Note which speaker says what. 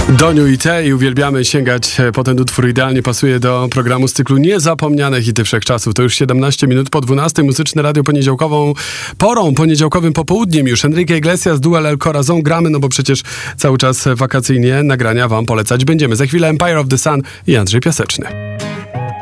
Speaker 1: Doniu i Tej uwielbiamy sięgać po ten utwór, idealnie pasuje do programu z cyklu Niezapomniane hity wszechczasów. To już 17 minut po 12, Muzyczne Radio poniedziałkową porą, poniedziałkowym popołudniem już. Enrique Iglesias, Duel El Corazon gramy, no bo przecież cały czas wakacyjnie nagrania wam polecać będziemy. Za chwilę Empire of the Sun i Andrzej Piaseczny.